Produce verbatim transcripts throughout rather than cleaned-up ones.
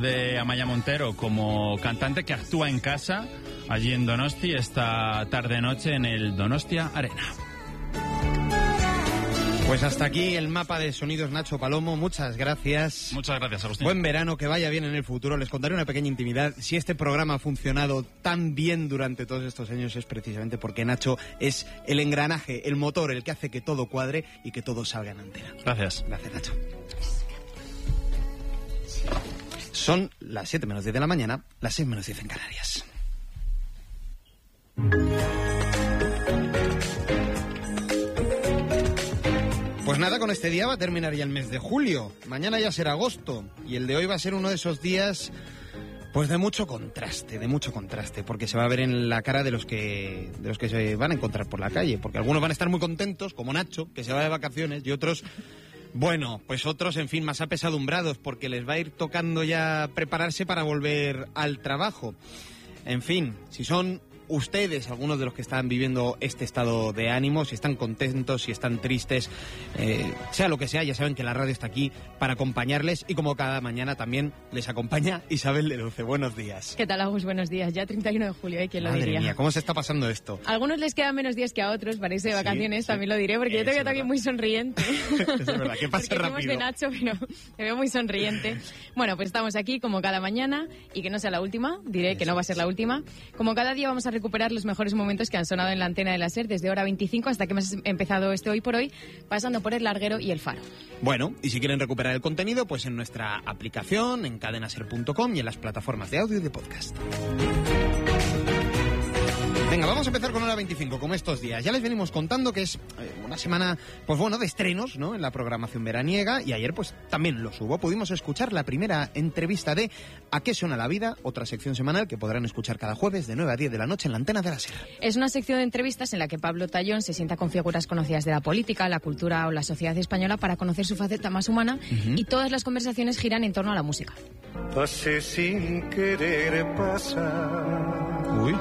De Amaia Montero como cantante que actúa en casa allí en Donosti esta tarde-noche en el Donostia Arena. Pues hasta aquí el mapa de sonidos, Nacho Palomo. Muchas gracias. Muchas gracias, Agustín. Buen verano, que vaya bien en el futuro. Les contaré una pequeña intimidad. Si este programa ha funcionado tan bien durante todos estos años es precisamente porque Nacho es el engranaje, el motor, el que hace que todo cuadre y que todo salga en antena. Gracias. Gracias, Nacho. Son las siete menos diez de la mañana, las seis menos diez en Canarias. Pues nada, con este día va a terminar ya el mes de julio. Mañana ya será agosto y el de hoy va a ser uno de esos días pues de mucho contraste, de mucho contraste, porque se va a ver en la cara de los que de los que se van a encontrar por la calle, porque algunos van a estar muy contentos, como Nacho, que se va de vacaciones, y otros, bueno, pues otros, en fin, más apesadumbrados, porque les va a ir tocando ya prepararse para volver al trabajo. En fin, si son ustedes, algunos de los que están viviendo este estado de ánimo, si están contentos, si están tristes, eh, sea lo que sea, ya saben que la radio está aquí para acompañarles y como cada mañana también les acompaña Isabel de Luce. Buenos días. ¿Qué tal, Agus? Buenos días. Ya treinta y uno de julio, ¿eh? ¿Quién lo Madre diría? mía, ¿cómo se está pasando esto? A algunos les quedan menos días que a otros para irse de vacaciones, sí, también sí. Lo diré, porque yo te veo también muy sonriente. Es verdad, que pase rápido. De Nacho, pero te veo muy sonriente. Bueno, pues estamos aquí como cada mañana y que no sea la última, diré Eso que no va a ser la última. Como cada día vamos a recuperar los mejores momentos que han sonado en la antena de la SER desde hora veinticinco hasta que hemos empezado este Hoy por Hoy, pasando por El Larguero y El Faro. Bueno, y si quieren recuperar el contenido, pues en nuestra aplicación, en cadena ser punto com y en las plataformas de audio y de podcast. Venga, vamos a empezar con hora veinticinco, como estos días. Ya les venimos contando que es eh, una semana, pues bueno, de estrenos, ¿no?, en la programación veraniega, y ayer pues también los hubo. Pudimos escuchar la primera entrevista de ¿A qué suena la vida?, otra sección semanal que podrán escuchar cada jueves de nueve a diez de la noche en la antena de la SER. Es una sección de entrevistas en la que Pablo Tallón se sienta con figuras conocidas de la política, la cultura o la sociedad española para conocer su faceta más humana, uh-huh. y todas las conversaciones giran en torno a la música. Pasé sin querer pasar. Uy.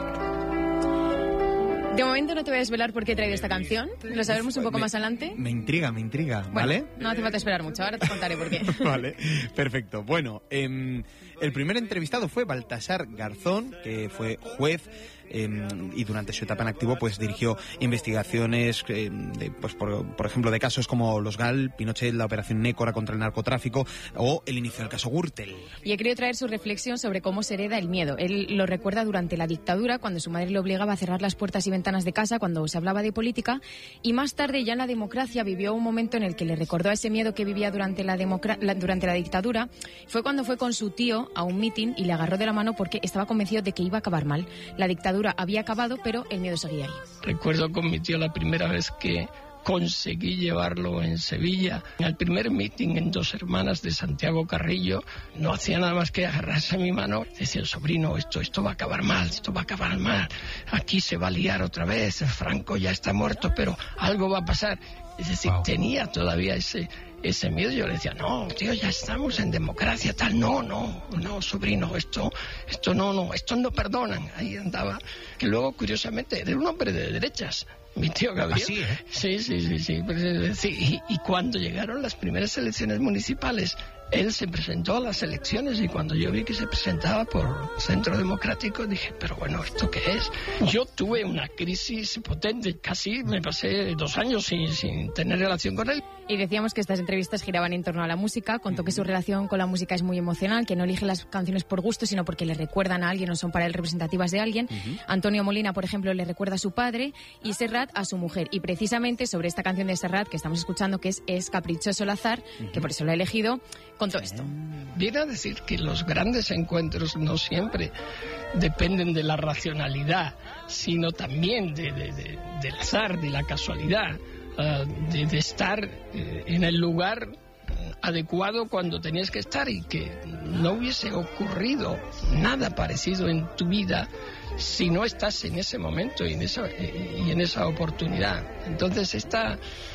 De momento no te voy a desvelar por qué he traído esta canción. Lo sabremos un poco me, más adelante. Me intriga, me intriga, bueno, ¿vale? No hace falta esperar mucho, ahora te contaré por qué. Vale, perfecto. Bueno, eh, el primer entrevistado fue Baltasar Garzón, que fue juez eh, y durante su etapa en activo pues dirigió investigaciones, eh, de, pues por, por ejemplo, de casos como los GAL, Pinochet, la operación Nécora contra el narcotráfico o el inicio del caso Gürtel. Y he querido traer su reflexión sobre cómo se hereda el miedo. Él lo recuerda durante la dictadura, cuando su madre le obligaba a cerrar las puertas y ventanas de casa cuando se hablaba de política, y más tarde, ya en la democracia, vivió un momento en el que le recordó a ese miedo que vivía durante la, democra- la, durante la dictadura. Fue cuando fue con su tío a un mitin y le agarró de la mano porque estaba convencido de que iba a acabar mal. La dictadura había acabado, pero el miedo seguía ahí. Recuerdo con mi tío la primera vez que conseguí llevarlo en Sevilla, en el primer meeting en Dos Hermanas de Santiago Carrillo. No hacía nada más que agarrarse a mi mano. Decía, sobrino, esto, esto va a acabar mal, esto va a acabar mal. Aquí se va a liar otra vez, Franco ya está muerto, pero algo va a pasar. Es decir, wow. tenía todavía ese, ese miedo. Yo le decía, no, tío, ya estamos en democracia, tal. No, no, no, sobrino, esto, esto no, no, esto no perdonan. Ahí andaba. Que luego, curiosamente, era un hombre de derechas. Mi tío Gabriel. ¿Ah, sí, eh? Sí, sí, sí, sí. sí. Y, y cuando llegaron las primeras elecciones municipales, él se presentó a las elecciones y cuando yo vi que se presentaba por Centro Democrático dije, pero bueno, ¿esto qué es? Yo tuve una crisis potente, casi me pasé dos años sin, sin tener relación con él. Y decíamos que estas entrevistas giraban en torno a la música, contó que su relación con la música es muy emocional, que no elige las canciones por gusto, sino porque le recuerdan a alguien o son para él representativas de alguien. Uh-huh. Antonio Molina, por ejemplo, le recuerda a su padre y Serrat a su mujer. Y precisamente sobre esta canción de Serrat que estamos escuchando, que es Es Caprichoso el Azar, uh-huh. que por eso lo he elegido, contó esto. Viene a decir que los grandes encuentros no siempre dependen de la racionalidad, sino también de, de, de, del azar, de la casualidad, uh, de, de estar eh, en el lugar adecuado cuando tenías que estar y que no hubiese ocurrido nada parecido en tu vida si no estás en ese momento y en esa, y en esa oportunidad. Entonces esta,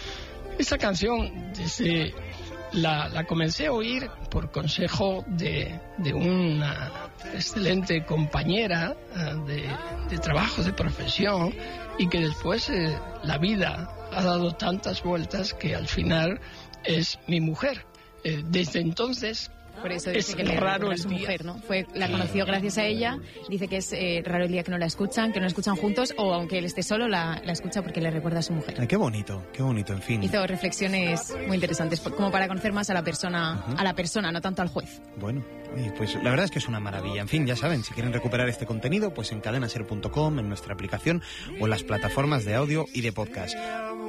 esta canción desde La, la comencé a oír por consejo de, de una excelente compañera uh, de, de trabajo, de profesión, y que después eh, la vida ha dado tantas vueltas que al final es mi mujer. Eh, desde entonces Por eso dice Es que le raro recuerda a el su día. mujer, ¿no? Fue, la conoció gracias a ella. Dice que es eh, raro el día que no la escuchan, que no la escuchan juntos, o aunque él esté solo, la, la escucha porque le recuerda a su mujer. Ay, qué bonito, qué bonito, en fin. Hizo reflexiones muy interesantes, como para conocer más a la persona, Ujú. a la persona, no tanto al juez. Bueno, oye, pues la verdad es que es una maravilla. En fin, ya saben, si quieren recuperar este contenido, pues en cadenaser punto com, en nuestra aplicación o en las plataformas de audio y de podcast.